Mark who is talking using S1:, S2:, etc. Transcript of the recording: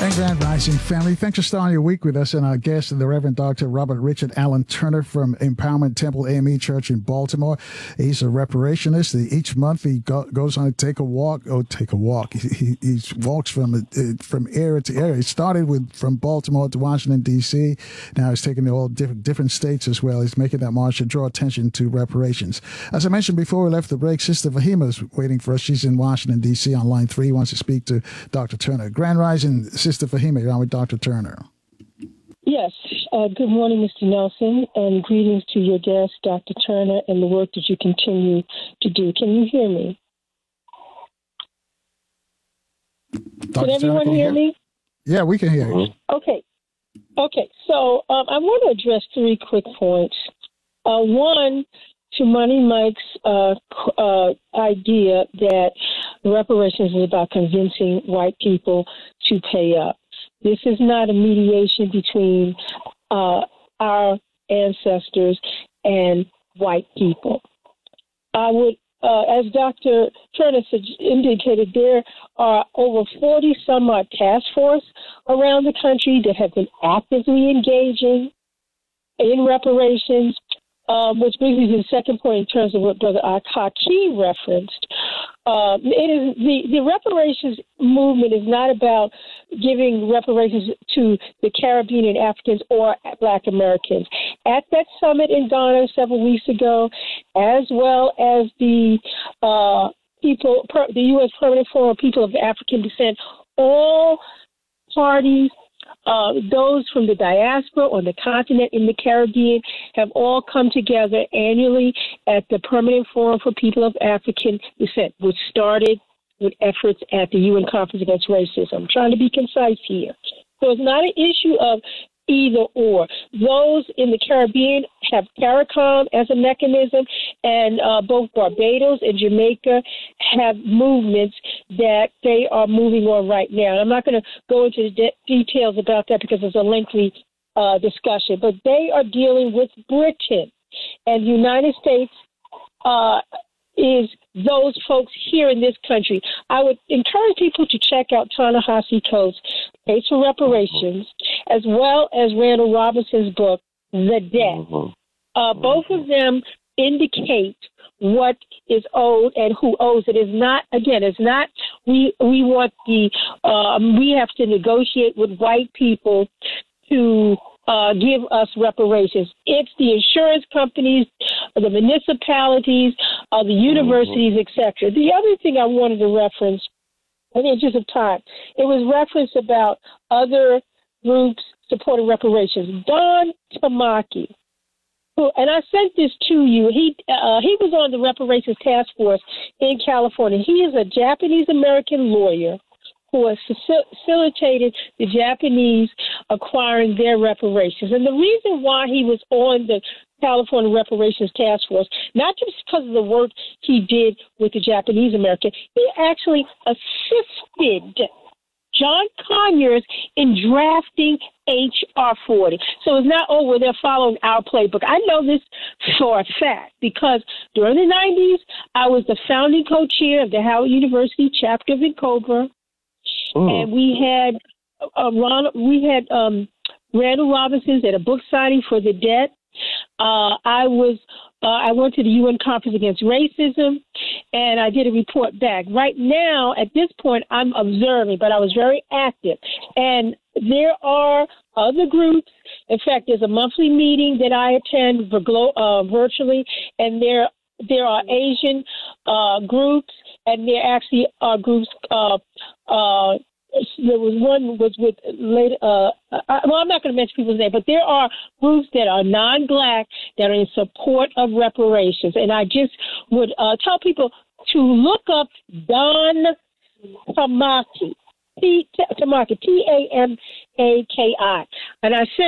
S1: Grand Rising family. Thanks for starting your week with us, and our guest, the Reverend Dr. Robert Richard Allen Turner from Empowerment Temple AME Church in Baltimore. He's a reparationist. Each month he goes on to take a walk. He walks from area to area. He started from Baltimore to Washington, D.C. Now he's taking all different states as well. He's making that march to draw attention to reparations. As I mentioned before we left the break, Sister Fahima is waiting for us. She's in Washington, D.C. on line 3. Wants to speak to Dr. Turner. Grand Rising, Sister Fahima, you're on with Dr. Turner.
S2: Yes. Good morning, Mr. Nelson, and greetings to your guest, Dr. Turner, and the work that you continue to do. Can you hear me? Can everyone hear me?
S1: Yeah, we can hear you.
S2: Okay. So I want to address 3 quick points. One, to Money Mike's idea that reparations is about convincing white people to pay up. This is not a mediation between our ancestors and white people. I would, as Dr. Turner indicated, there are over 40 some odd task force around the country that have been actively engaging in reparations. Which brings me to the second point in terms of what Brother Akaki referenced. The reparations movement is not about giving reparations to the Caribbean and Africans or Black Americans. At that summit in Ghana several weeks ago, as well as the U.S. Permanent Forum of People of African Descent, all parties, those from the diaspora on the continent in the Caribbean have all come together annually at the Permanent Forum for People of African Descent, which started with efforts at the UN Conference Against Racism. I'm trying to be concise here. So it's not an issue of either or. Those in the Caribbean have CARICOM as a mechanism, and both Barbados and Jamaica have movements that they are moving on right now. And I'm not going to go into the details about that because it's a lengthy discussion, but they are dealing with Britain, and the United States is those folks here in this country. I would encourage people to check out Ta-Nehisi Coates' Case for Reparations, as well as Randall Robinson's book, The Debt. Both of them indicate what is owed and who owes it. It's not we want we have to negotiate with white people to give us reparations. It's the insurance companies, the municipalities, the universities, etc. The other thing I wanted to reference, in the interest of time, it was referenced about other groups supporting reparations. Don Tamaki, and I sent this to you. He was on the reparations task force in California. He is a Japanese-American lawyer who has facilitated the Japanese acquiring their reparations. And the reason why he was on the California Reparations Task Force, not just because of the work he did with the Japanese American, he actually assisted John Conyers in drafting H.R. 40. So it's not, they're following our playbook. I know this for a fact because during the 90s, I was the founding co-chair of the Howard University chapter of Vancouver. And we had Randall Robinson at a book signing for The Debt. I went to the UN Conference Against Racism, and I did a report back. Right now, at this point, I'm observing, but I was very active. And there are other groups. In fact, there's a monthly meeting that I attend virtually, and there are Asian groups, and there actually are groups. There was one was with later. I'm not going to mention people's name, but there are groups that are non-Black that are in support of reparations, and I just would tell people to look up Don Tamaki, Tamaki, Tamaki, and I sent